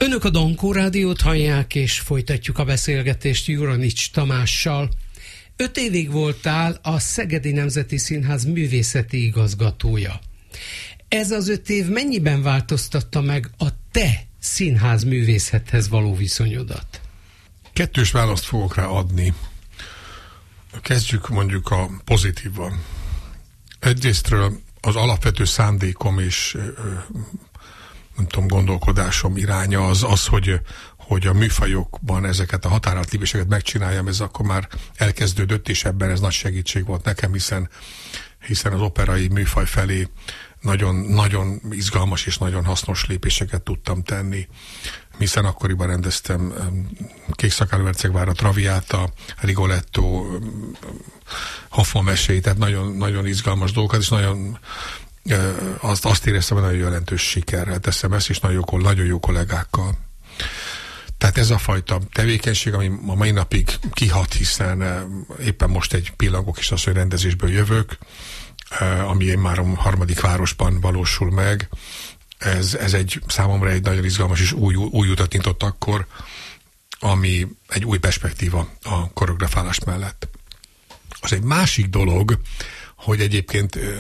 Önök a Dankó Rádiót hallják, és folytatjuk a beszélgetést Juranics Tamással. 5 évig voltál a Szegedi Nemzeti Színház művészeti igazgatója. Ez az 5 év mennyiben változtatta meg a te színház művészethez való viszonyodat? Kettős választ fogok rá adni. Kezdjük mondjuk a pozitívan. Egyrésztről az alapvető szándékom és nem tudom, gondolkodásom iránya az, hogy a műfajokban ezeket a határolt lépéseket megcsináljam, ez akkor már elkezdődött, és ebben ez nagy segítség volt nekem, hiszen az operai műfaj felé nagyon, nagyon izgalmas és nagyon hasznos lépéseket tudtam tenni, hiszen akkoriban rendeztem Kékszakáló Hercegvár, Traviata, Rigoletto, Hoffmann meséit, tehát nagyon, nagyon izgalmas dolgokat, és nagyon azt éreztem, hogy nagyon jelentős sikerrel teszem ezt, és nagyon jó kollégákkal. Tehát ez a fajta tevékenység, ami a mai napig kihat, hiszen éppen most egy pillangó kisasszony rendezésből jövök, ami én már a 3. városban valósul meg. Ez egy számomra egy nagyon izgalmas és új utat nyitott akkor, ami egy új perspektíva a koreografálás mellett. Az egy másik dolog, hogy egyébként